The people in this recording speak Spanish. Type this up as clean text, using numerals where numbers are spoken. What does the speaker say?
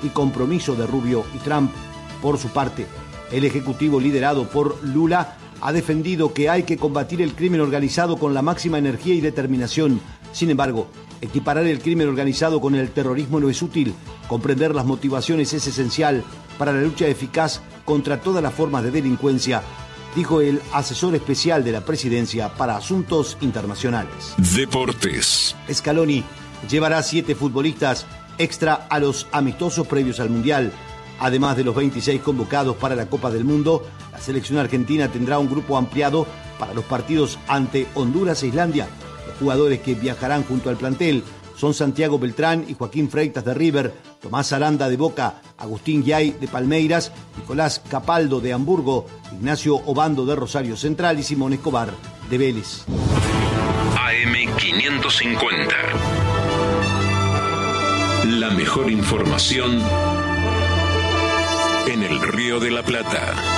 y compromiso de Rubio y Trump. Por su parte, el ejecutivo liderado por Lula ha defendido que hay que combatir el crimen organizado con la máxima energía y determinación. Sin embargo, equiparar el crimen organizado con el terrorismo no es útil. Comprender las motivaciones es esencial para la lucha eficaz contra todas las formas de delincuencia, dijo el asesor especial de la presidencia para asuntos internacionales. Deportes. Scaloni llevará 7 futbolistas extra a los amistosos previos al Mundial. Además de los 26 convocados para la Copa del Mundo, la selección argentina tendrá un grupo ampliado para los partidos ante Honduras e Islandia. Los jugadores que viajarán junto al plantel son Santiago Beltrán y Joaquín Freitas de River, Tomás Aranda de Boca, Agustín Yay de Palmeiras, Nicolás Capaldo de Hamburgo, Ignacio Obando de Rosario Central y Simón Escobar de Vélez. AM550. La mejor información en el Río de la Plata.